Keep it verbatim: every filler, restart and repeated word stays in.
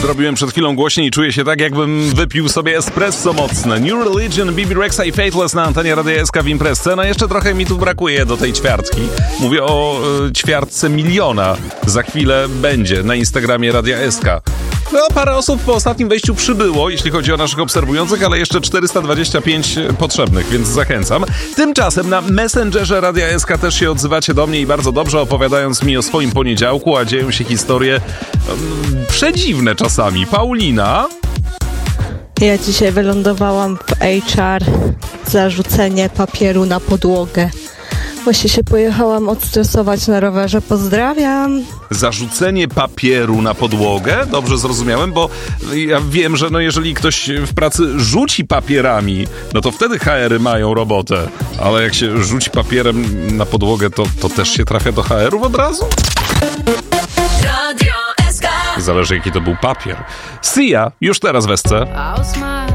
Zrobiłem przed chwilą głośniej i czuję się tak, jakbym wypił sobie espresso mocne. New Religion, B B Rexa i Faithless na antenie Radia S K w imprezce. No jeszcze trochę mi tu brakuje do tej ćwiartki. Mówię o y, ćwiartce miliona. Za chwilę będzie na Instagramie Radia S K. No, parę osób po ostatnim wejściu przybyło, jeśli chodzi o naszych obserwujących, ale jeszcze czterysta dwadzieścia pięć potrzebnych, więc zachęcam. Tymczasem na Messengerze Radia S K też się odzywacie do mnie i bardzo dobrze, opowiadając mi o swoim poniedziałku, a dzieją się historie um, przedziwne czasami. Paulina? Ja dzisiaj wylądowałam w H R za rzucenie papieru na podłogę. Właśnie się pojechałam odstresować na rowerze. Pozdrawiam. Zarzucenie papieru na podłogę? Dobrze zrozumiałem, bo ja wiem, że no jeżeli ktoś w pracy rzuci papierami, no to wtedy H R-y mają robotę. Ale jak się rzuci papierem na podłogę, to, to też się trafia do H R-ów od razu? Radio S K. Zależy, jaki to był papier. Sia, już teraz w S C.